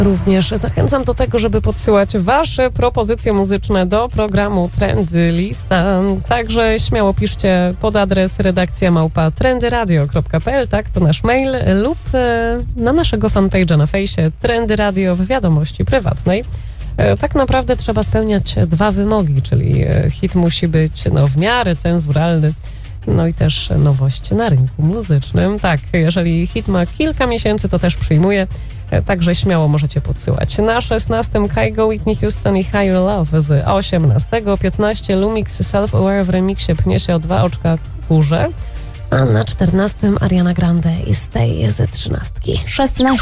Również zachęcam do tego, żeby podsyłać wasze propozycje muzyczne do programu Trendy Lista. Także śmiało piszcie pod adres redakcja@trendyradio.pl, tak, to nasz mail, lub na naszego fanpage'a na fejsie Trendy Radio w wiadomości prywatnej. Tak naprawdę trzeba spełniać 2 wymogi, czyli hit musi być w miarę cenzuralny, no i też nowość na rynku muzycznym. Tak, jeżeli hit ma kilka miesięcy, to też przyjmuję. Także śmiało możecie podsyłać. Na 16 Kygo, Whitney Houston i Higher Love z 18. 15 Lumix Self Aware w remiksie pnie się o 2 oczka w górze. A na 14 Ariana Grande i Stay z 13. 16.